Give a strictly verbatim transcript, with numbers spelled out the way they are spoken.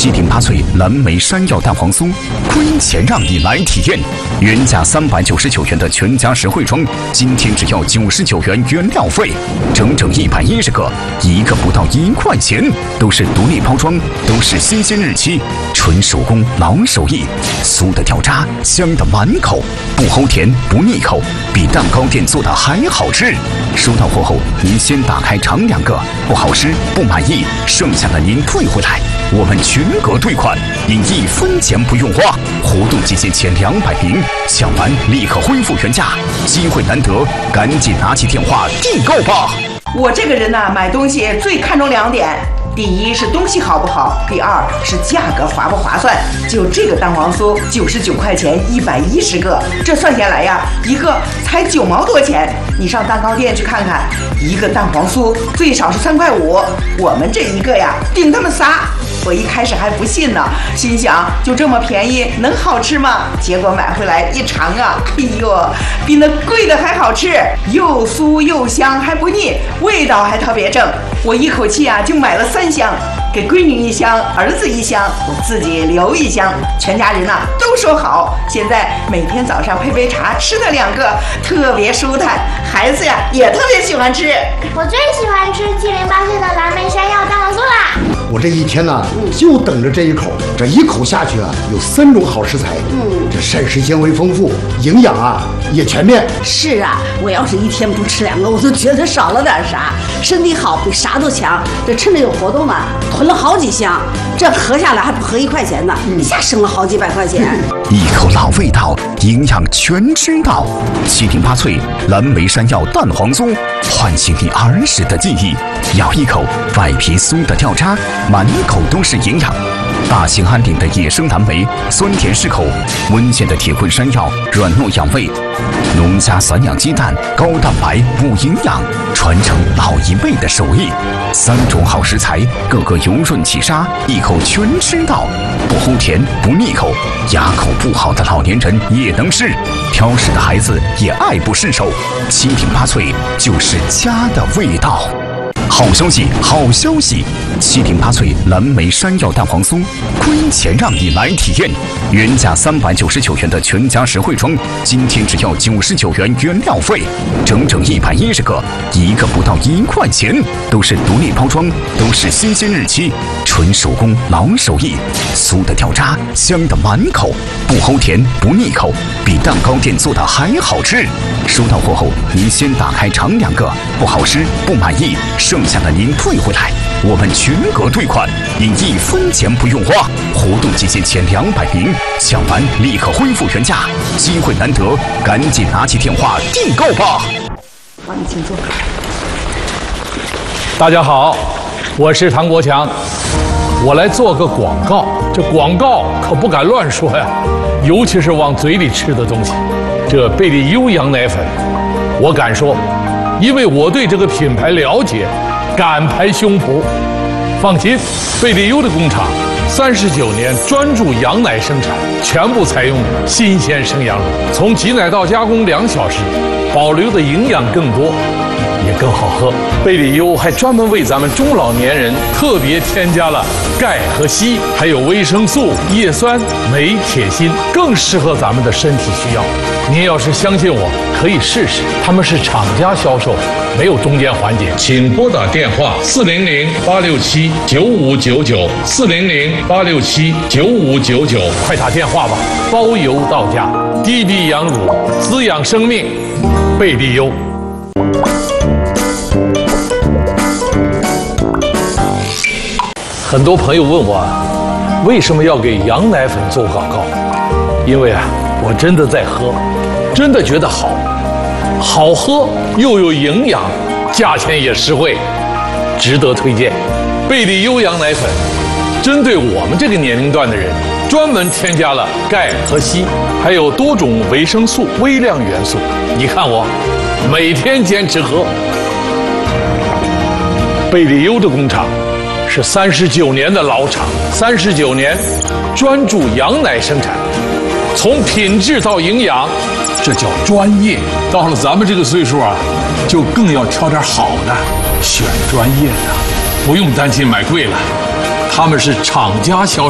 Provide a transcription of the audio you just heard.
七顶八萃蓝莓山药蛋黄酥，亏钱让你来体验。原价三百九十九元的全家实惠装，今天只要九十九元原料费，整整一百一十个，一个不到一块钱，都是独立包装，都是新鲜日期，纯手工老手艺，酥的掉渣，香的满口，不齁甜不腻口，比蛋糕店做的还好吃。收到货后，您先打开尝两个，不好吃不满意，剩下的您退回来，我们全额退款，您一分钱不用花。活动期间前两百名，抢完立刻恢复原价，机会难得，赶紧拿起电话订购吧。 我这个人呢、啊，买东西最看重两点。第一是东西好不好，第二是价格划不划算。就这个蛋黄酥，九十九块钱一百一十个，这算下来呀，一个才九毛多钱。你上蛋糕店去看看，一个蛋黄酥最少是三块五，我们这一个呀，顶他们仨。我一开始还不信呢，心想就这么便宜，能好吃吗？结果买回来一尝啊，哎呦，比那贵的还好吃，又酥又香，还不腻，味道还特别正。我一口气啊就买了三箱，给闺女一箱，儿子一箱，我自己留一箱，全家人呐、啊、都说好。现在每天早上配杯茶，吃它两个，特别舒坦，孩子呀也特别喜欢吃。 我最喜欢吃七零八碎的蓝莓山药蛋黄酥啦！ 我这一天呢、啊，就等着这一口，这一口下去啊，有三种好食材，嗯，这膳食纤维丰富，营养啊也全面。 是啊，我要是一天不吃两个，我都觉得少了点啥，身体好比啥都强。这趁着有活动呢，囤了好几箱，这合下来还不合一块钱呢，一下省了好几百块钱。 一口老味道，营养全知道。七顶八萃蓝莓山药蛋黄酥，唤醒你儿时的记忆。咬一口，外皮酥的掉渣，满口都是营养。大兴安岭的野生蓝莓，酸甜适口；温县的铁棍山药，软糯养胃；农家散养鸡蛋，高蛋白补营养，传承老一辈的手艺。三种好食材，个个油润起沙，一口全吃到，不齁甜不腻口，牙口不好的老年人也能吃，挑食的孩子也爱不释手。七顶八萃就是家的味道。好消息，好消息！七顶八萃蓝莓山药蛋黄酥，亏钱让你来体验。原价三百九十九元的全家实惠装，今天只要九十九元原料费，整整一百一十个，一个不到一块钱，都是独立包装，都是新鲜日期，纯手工老手艺，酥的掉渣，香的满口，不齁甜不腻口，比蛋糕店做的还好吃。收到货后，您先打开尝两个，不好吃不满意，剩下的您退回来，我们全额退款，您一分钱不用花。活动期间前两百名，抢完立刻恢复原价，机会难得，赶紧拿起电话订购吧。 好，你请坐。 大家好，我是唐国强，我来做个广告。这广告可不敢乱说呀，尤其是往嘴里吃的东西。这贝利优羊奶粉，我敢说，因为我对这个品牌了解，敢拍胸脯。放心，贝利优的工厂三十九年专注羊奶生产，全部采用新鲜生羊乳，从挤奶到加工两小时，保留的营养更多，也更好喝。贝利优还专门为咱们中老年人特别添加了钙和硒，还有维生素、叶酸、镁、铁、锌，更适合咱们的身体需要。您要是相信我，可以试试。他们是厂家销售，没有中间环节。请拨打电话四零零八六七九五九九四零零八六七九五九九，快打电话吧，包邮到家。低低羊乳，滋养生命，贝利优。很多朋友问我，为什么要给羊奶粉做广告？因为啊，我真的在喝，真的觉得好，好喝又有营养，价钱也实惠，值得推荐。贝利优羊奶粉针对我们这个年龄段的人，专门添加了钙和硒，还有多种维生素、微量元素。你看我每天坚持喝。贝利优的工厂是三十九年的老厂，三十九年专注羊奶生产，从品质到营养，这叫专业。到了咱们这个岁数啊，就更要挑点好的，选专业的，不用担心买贵了。他们是厂家销售。